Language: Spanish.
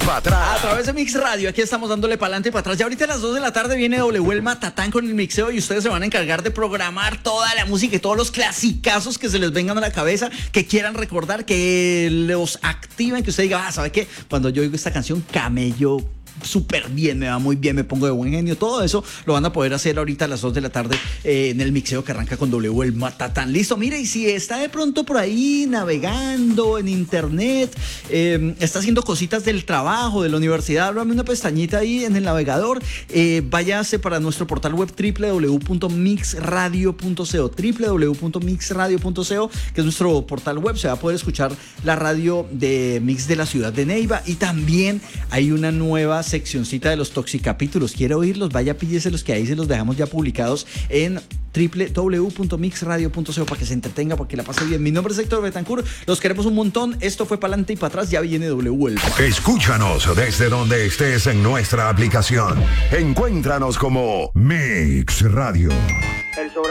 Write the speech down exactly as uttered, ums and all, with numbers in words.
para atrás. A través de Mix Radio, aquí estamos dándole para adelante y para atrás. Ya ahorita a las dos de la tarde viene W el Matatán con el mixeo y ustedes se van a encargar de programar toda la música y todos los clasicazos que se les vengan a la cabeza, que quieran recordar, que los activen, que usted diga, ah, ¿sabe qué? Cuando yo oigo esta canción, camello súper bien, me va muy bien, me pongo de buen genio. Todo eso lo van a poder hacer ahorita a las dos de la tarde eh, en el mixeo que arranca con W el Matatán. Listo, mire, y si está de pronto por ahí navegando en internet, eh, está haciendo cositas del trabajo, de la universidad, ábrame una pestañita ahí en el navegador, eh, váyase para nuestro portal web doble u doble u doble u punto mix radio punto co, doble u doble u doble u punto mix radio punto co, que es nuestro portal web. Se va a poder escuchar la radio de Mix de la ciudad de Neiva, y también hay una nueva seccioncita de los toxicapítulos. ¿Quiere oírlos? Vaya, pílleselos, que ahí se los dejamos ya publicados en doble u doble u doble u punto mix radio punto co para que se entretenga, para que la pase bien. Mi nombre es Héctor Betancourt, los queremos un montón. Esto fue para adelante y para atrás, ya viene W. El... Escúchanos desde donde estés en nuestra aplicación. Encuéntranos como Mix Radio.